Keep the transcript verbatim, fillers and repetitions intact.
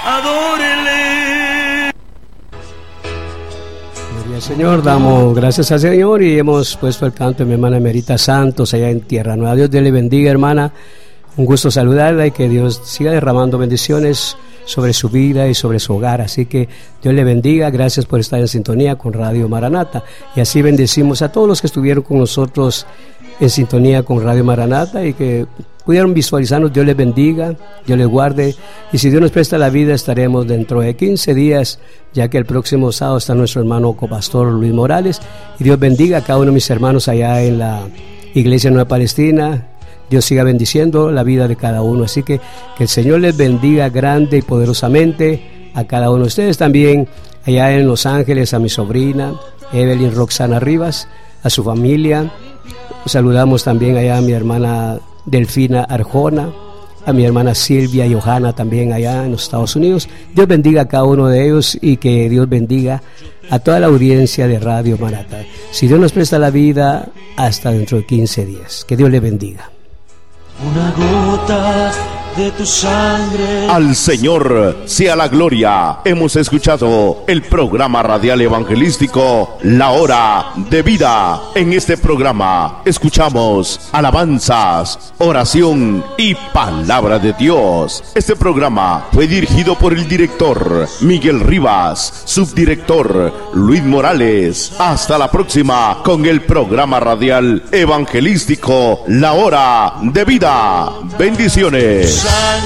adórele. Gloria al Señor, damos gracias al Señor y hemos puesto el canto de mi hermana Emerita Santos allá en Tierra Nueva. Dios le bendiga, hermana. Un gusto saludarla y que Dios siga derramando bendiciones sobre su vida y sobre su hogar. Así que Dios le bendiga. Gracias por estar en sintonía con Radio Maranata. Y así bendecimos a todos los que estuvieron con nosotros en sintonía con Radio Maranata y que pudieron visualizarnos. Dios les bendiga, Dios les guarde. Y si Dios nos presta la vida, estaremos dentro de quince días, ya que el próximo sábado está nuestro hermano copastor Luis Morales. Y Dios bendiga a cada uno de mis hermanos allá en la Iglesia Nueva Palestina. Dios siga bendiciendo la vida de cada uno. Así que que el Señor les bendiga grande y poderosamente a cada uno de ustedes. También allá en Los Ángeles a mi sobrina Evelyn Roxana Rivas, a su familia. Saludamos también allá a mi hermana Delfina Arjona, a mi hermana Silvia Johanna también allá en los Estados Unidos. Dios bendiga a cada uno de ellos y que Dios bendiga a toda la audiencia de Radio Maranata. Si Dios nos presta la vida, hasta dentro de quince días. Que Dios le bendiga. Una gota de tu sangre. Al Señor sea la gloria. Hemos escuchado el programa radial evangelístico La Hora de Vida. En este programa escuchamos alabanzas, oración y palabra de Dios. Este programa fue dirigido por el director Miguel Rivas, subdirector Luis Morales. Hasta la próxima con el programa radial evangelístico La Hora de Vida. Bendiciones.